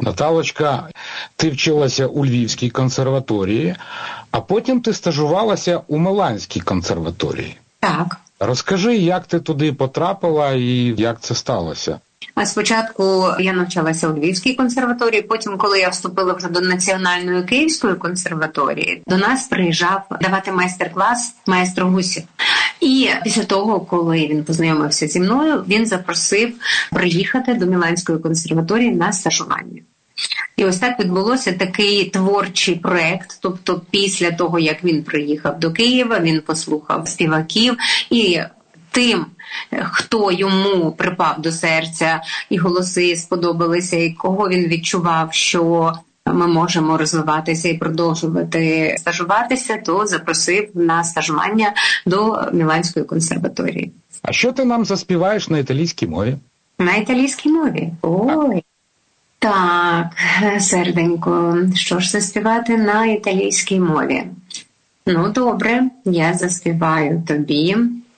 Наталочка, ти вчилася у Львівській консерваторії, а потім ти стажувалася у Міланській консерваторії. Так. Розкажи, як ти туди потрапила і як це сталося? Спочатку я навчалася у Львівській консерваторії, потім, коли я вступила вже до Національної Київської консерваторії, до нас приїжджав давати майстер-клас маестро Гусів. І після того, коли він познайомився зі мною, він запросив приїхати до Міланської консерваторії на стажування. І ось так відбулося такий творчий проєкт, тобто після того, як він приїхав до Києва, він послухав співаків і тим, хто йому припав до серця, і голоси сподобалися, і кого він відчував, що ми можемо розвиватися і продовжувати стажуватися, то запросив на стажування до Міланської консерваторії. А що ти нам заспіваєш на італійській мові? На італійській мові? Ой! Так, серденько, що ж заспівати на італійській мові? Ну, добре, я заспіваю тобі